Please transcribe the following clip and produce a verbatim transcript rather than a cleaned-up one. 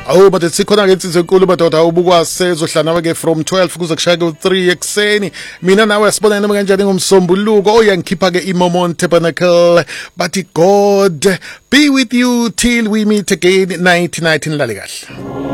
Awu but sikhona ke insizwe enkulu madoda ubukwazi ezohlala ke from twelve kuze kushaya ku three ekseni. Mina nawe sibona noma kanjani ngomsombuluko oyangikhipha ke iMormon Tabernacle. But God be with you till we meet again. Night night nilale kahle.